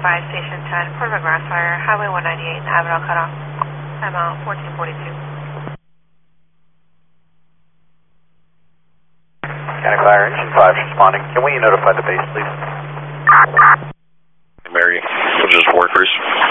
5, Station 10, Port of a grass fire, Highway 198, Avenel cutoff. I'm out 1442. County Fire Engine 5 responding. Can we notify the base, please? Mary, just workers.